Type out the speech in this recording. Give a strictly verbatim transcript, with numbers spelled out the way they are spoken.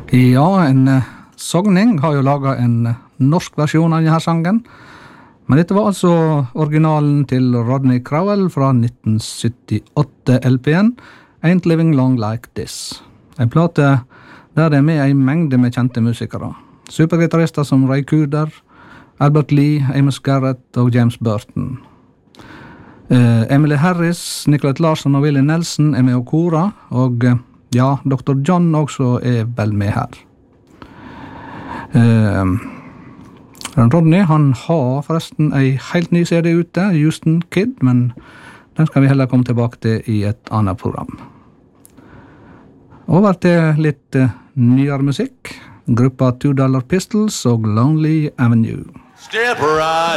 Ja, en uh, Sogning har jo laget en uh, norsk versjon av denne sangen, men dette var altså originalen til Rodney Crowell fra nitten syttiåtte-L P-en Ain't Living Long Like This. En plate der det er med en mengde med kjente musikere. Supergitarister som Ray Cooder, Albert Lee, Amos Garrett og James Burton. Uh, Emily Harris, Nicolette Larson og Willie Nelson er med og kora, og uh, ja, doktor John også er vel med her. Uh, Rodney, han har forresten en helt ny C D ute, Houston Kid, men den skal vi heller komme tilbake til i et annet program. Over til litt uh, nyere musikk. Gruppa Two Dollar Pistols og Lonely Avenue. Step right